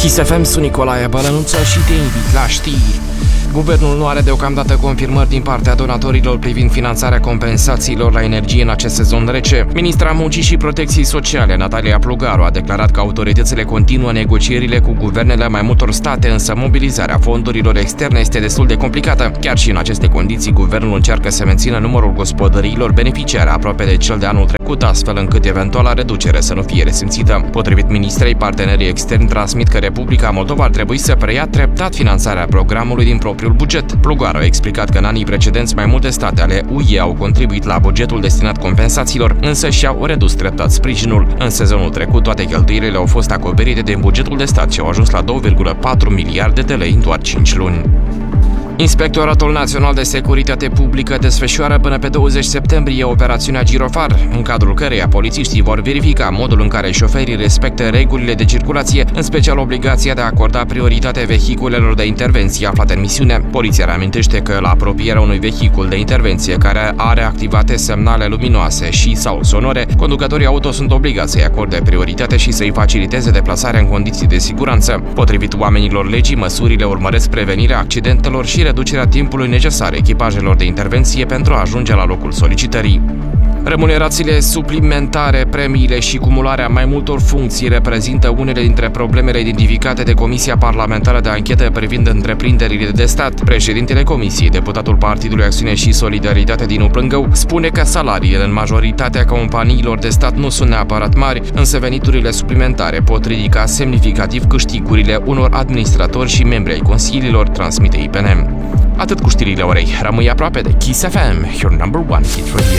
Kiss FM, sunt Nicolae Bălănuță și te invit la știri. Guvernul nu are deocamdată confirmări din partea donatorilor privind finanțarea compensațiilor la energie în acest sezon rece. Ministra Muncii și Protecției Sociale, Natalia Plugaru, a declarat că autoritățile continuă negocierile cu guvernele mai multor state, însă mobilizarea fondurilor externe este destul de complicată. Chiar și în aceste condiții, guvernul încearcă să mențină numărul gospodăriilor beneficiare aproape de cel de anul trecut, astfel încât eventuala reducere să nu fie resimțită. Potrivit ministrei, partenerii externi transmit că Republica Moldova ar trebui să preia treptat finanțarea programului din propriul buget. Plugaru a explicat că în anii precedenți mai multe state ale UE au contribuit la bugetul destinat compensațiilor, însă și-au redus treptat sprijinul. În sezonul trecut, toate cheltuielile au fost acoperite din bugetul de stat și au ajuns la 2,4 miliarde de lei în doar 5 luni. Inspectoratul Național de Securitate Publică desfășoară până pe 20 septembrie operațiunea Girofar, în cadrul căreia polițiștii vor verifica modul în care șoferii respectă regulile de circulație, în special obligația de a acorda prioritate vehiculelor de intervenție aflate în misiune. Poliția reamintește că la apropierea unui vehicul de intervenție care are activate semnale luminoase și/sau sonore, conducătorii auto sunt obligați să-i acorde prioritate și să-i faciliteze deplasarea în condiții de siguranță. Potrivit oamenilor legii, măsurile urmăresc prevenirea accidentelor și reducerea timpului necesar echipajelor de intervenție pentru a ajunge la locul solicitării. Remunerațiile suplimentare, premiile și cumularea mai multor funcții reprezintă unele dintre problemele identificate de Comisia Parlamentară de Anchetă privind întreprinderile de stat. Președintele Comisiei, deputatul Partidului Acțiune și Solidaritate Dinu Plângău, spune că salariile în majoritatea companiilor de stat nu sunt neapărat mari, însă veniturile suplimentare pot ridica semnificativ câștigurile unor administratori și membri ai consiliilor, transmite IPN. Atât cu știrile orei. Rămâi aproape de Kiss FM, your number one hit radio.